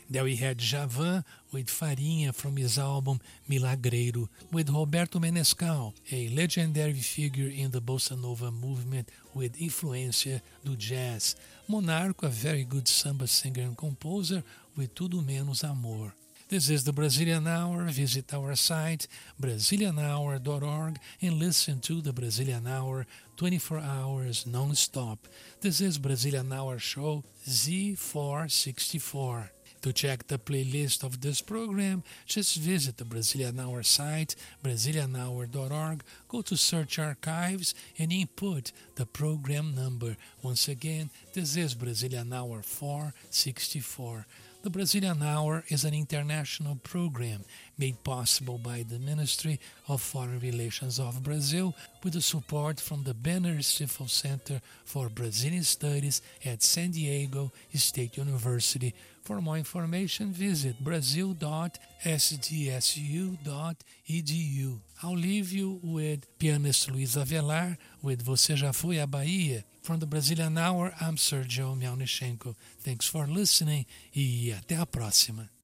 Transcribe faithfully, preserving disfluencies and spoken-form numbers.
There we had Djavan with Farinha from his album Milagreiro, with Roberto Menescal, a legendary figure in the bossa nova movement with influência do jazz. Monarco, a very good samba singer and composer, with Tudo Menos Amor. This is the Brazilian Hour. Visit our site, Brazilian hour dot org, and listen to the Brazilian Hour twenty-four hours non-stop. This is Brazilian Hour Show Z four sixty-four. To check the playlist of this program, just visit the Brazilian Hour site, Brazilian hour dot org, go to Search Archives, and input the program number. Once again, this is Brazilian Hour four sixty-four. The Brazilian Hour is an international program made possible by the Ministry of Foreign Relations of Brazil with the support from the Banner Stifel Center for Brazilian Studies at San Diego State University. For more information, visit brazil dot s d s u dot e d u. I'll leave you with pianist Luiz Avelar with Você Já Foi à Bahia. From the Brazilian Hour, I'm Sergio Melnichenko. Thanks for listening e até a próxima.